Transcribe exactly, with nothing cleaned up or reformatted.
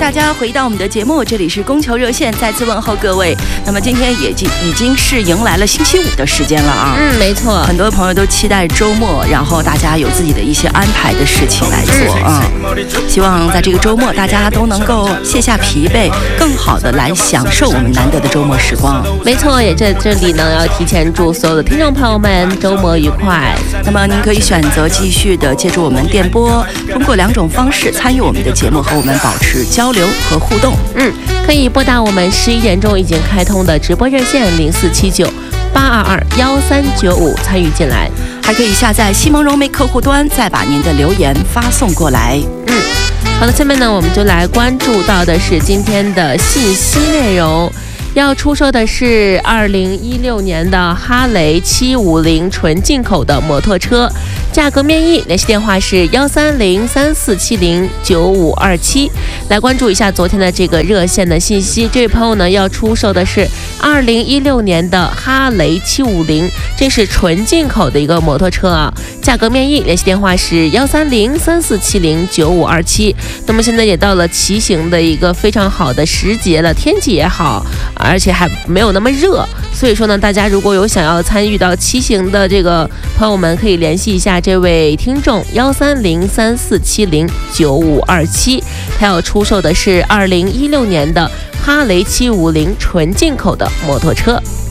大家回到我们的节目，这里是供求热线，再次问候各位。那么今天也已经是迎来了星期五的时间了啊。 嗯，没错， 很多朋友都期待周末，然后大家有自己的一些安排的事情来做啊、嗯。希望在这个周末大家都能够卸下疲惫，更好的来享受我们难得的周末时光。 没错，也在这里呢要提前祝所有的听众朋友们周末愉快。 那么您可以选择继续的借助我们电波，通过两种方式参与我们的节目，和我们保持交流和互动。 嗯，可以拨打我们十一点钟已经开通的直播热线零四七九八二二幺三九五参与进来， 还可以下载西蒙融媒客户端，再把您的留言发送过来。 嗯，好的，下面呢我们就来关注到的是今天的信息内容。要出售的是二零一六年的哈雷七五零纯进口的摩托车，价格面议，联系电话是幺三零三四七零九五二七。来关注一下昨天的这个热线的信息，这位朋友呢要出售的是二零一六年的哈雷七五零，这是纯进口的一个摩托车啊，价格面议，联系电话是幺三零三四七零九五二七。那么现在也到了骑行的一个非常好的时节了，天气也好，而且还没有那么热，所以说呢，大家如果有想要参与到骑行的这个朋友们，可以联系一下这位听众幺三零三四七零九五二七，他要出售的是二零一六年的哈雷七五零纯进口的摩托车。